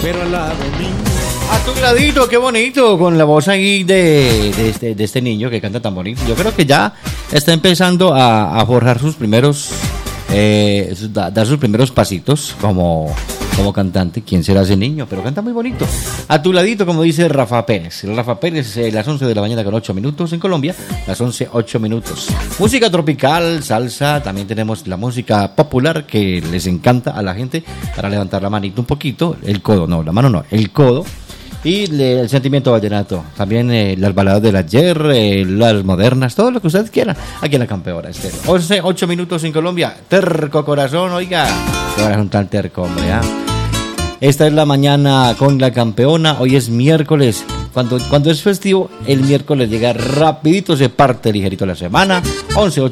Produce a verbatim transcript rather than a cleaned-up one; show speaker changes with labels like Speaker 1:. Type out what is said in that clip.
Speaker 1: pero al lado mío.
Speaker 2: A tu ladito, qué bonito, con la voz ahí de, de, este, de este niño que canta tan bonito. Yo creo que ya está empezando a, a forjar sus primeros, eh, dar sus primeros pasitos como, como cantante. ¿Quién será ese niño? Pero canta muy bonito. A tu ladito, como dice Rafa Pérez. Rafa Pérez, eh, las once de la mañana con ocho minutos en Colombia, las once, ocho minutos. Música tropical, salsa, también tenemos la música popular que les encanta a la gente para levantar la manito un poquito, el codo, no, la mano no, el codo. Y le, el sentimiento vallenato, también eh, las baladas del ayer, eh, las modernas, todo lo que ustedes quieran, aquí en la Campeona Estéreo. once, ocho minutos en Colombia, terco corazón, oiga, ahora es un tan terco, hombre, ¿eh? Esta es la mañana con la Campeona, hoy es miércoles, cuando, cuando es festivo, el miércoles llega rapidito, se parte ligerito la semana, once, ocho